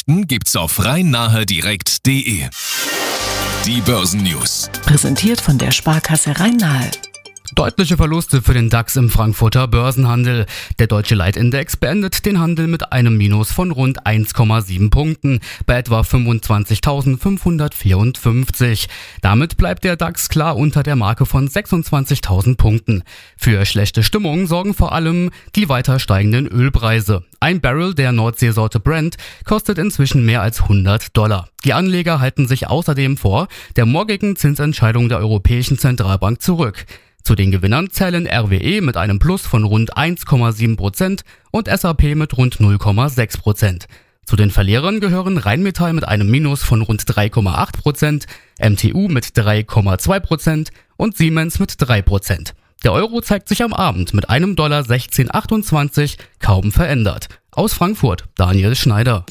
Nachrichten gibt's auf rhein-nahe-direkt.de. Die Börsennews. Präsentiert von der Sparkasse Rhein-Nahe. Deutliche Verluste für den DAX im Frankfurter Börsenhandel. Der deutsche Leitindex beendet den Handel mit einem Minus von rund 1,7 Punkten bei etwa 25.554. Damit bleibt der DAX klar unter der Marke von 26.000 Punkten. Für schlechte Stimmung sorgen vor allem die weiter steigenden Ölpreise. Ein Barrel der Nordseesorte Brent kostet inzwischen mehr als $100. Die Anleger halten sich außerdem vor der morgigen Zinsentscheidung der Europäischen Zentralbank zurück. Zu den Gewinnern zählen RWE mit einem Plus von rund 1,7% und SAP mit rund 0,6%. Zu den Verlierern gehören Rheinmetall mit einem Minus von rund 3,8%, MTU mit 3,2% und Siemens mit 3%. Der Euro zeigt sich am Abend mit einem $16,28 kaum verändert. Aus Frankfurt, Daniel Schneider.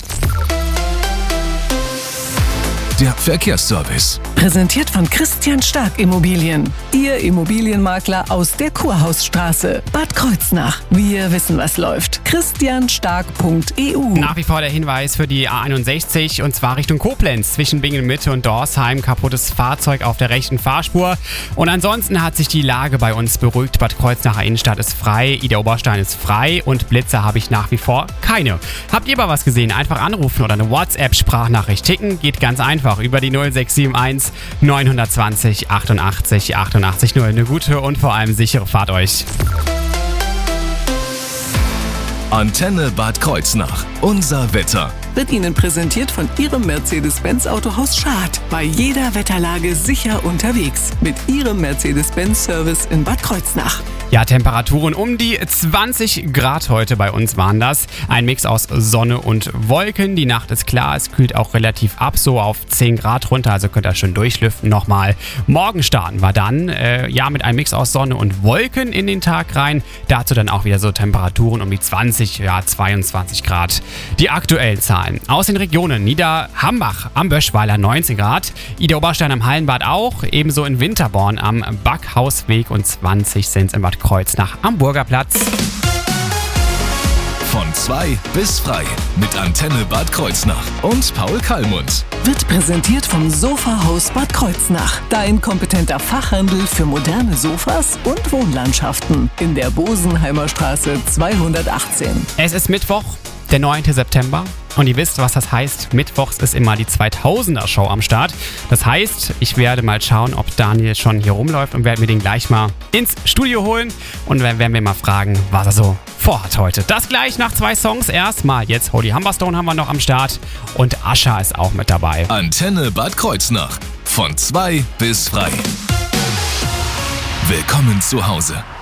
Der Verkehrsservice. Präsentiert von Christian Stark Immobilien. Ihr Immobilienmakler aus der Kurhausstraße, Bad Kreuznach. Wir wissen, was läuft. christianstark.eu. Nach wie vor der Hinweis für die A61 und zwar Richtung Koblenz zwischen Bingen-Mitte und Dorsheim. Kaputtes Fahrzeug auf der rechten Fahrspur. Und ansonsten hat sich die Lage bei uns beruhigt. Bad Kreuznacher Innenstadt ist frei, Idar-Oberstein ist frei und Blitze habe ich nach wie vor keine. Habt ihr mal was gesehen? Einfach anrufen oder eine WhatsApp-Sprachnachricht ticken. Geht ganz einfach über die 0671 920 88 88 0. Eine gute und vor allem sichere Fahrt euch. Antenne Bad Kreuznach. Unser Wetter. Wird Ihnen präsentiert von Ihrem Mercedes-Benz Autohaus Schad. Bei jeder Wetterlage sicher unterwegs. Mit Ihrem Mercedes-Benz-Service in Bad Kreuznach. Ja, Temperaturen um die 20 Grad heute bei uns waren das. Ein Mix aus Sonne und Wolken. Die Nacht ist klar, es kühlt auch relativ ab, so auf 10 Grad runter, also könnt ihr schön durchlüften nochmal. Morgen starten wir dann, mit einem Mix aus Sonne und Wolken in den Tag rein. Dazu dann auch wieder so Temperaturen um die 20, 22 Grad. Die aktuellen Zahlen aus den Regionen: Niederhambach am Böschweiler 19 Grad, Idar-Oberstein am Hallenbad auch, ebenso in Winterborn am Backhausweg und 20 sind es in Bad Kreuznach am Burgerplatz. Von 2 bis frei mit Antenne Bad Kreuznach und Paul Kallmund. Wird präsentiert vom Sofahaus Bad Kreuznach. Dein kompetenter Fachhandel für moderne Sofas und Wohnlandschaften. In der Bosenheimer Straße 218. Es ist Mittwoch, der 9. September. Und ihr wisst, was das heißt. Mittwochs ist immer die 2000er-Show am Start. Das heißt, ich werde mal schauen, ob Daniel schon hier rumläuft und werde mir den gleich mal ins Studio holen. Und dann werden wir mal fragen, was er so vorhat heute. Das gleich nach 2 Songs. Erstmal jetzt Holy Humberstone haben wir noch am Start. Und Ascha ist auch mit dabei. Antenne Bad Kreuznach. Von 2 bis frei. Willkommen zu Hause.